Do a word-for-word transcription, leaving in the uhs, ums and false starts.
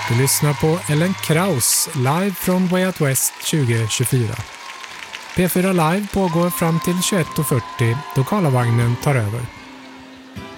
Du lyssnar på Ellen Kraus live från Way Out West tjugo tjugofyra. P fyra Live pågår fram till tjugoett och fyrtio då Karlavagnen tar över.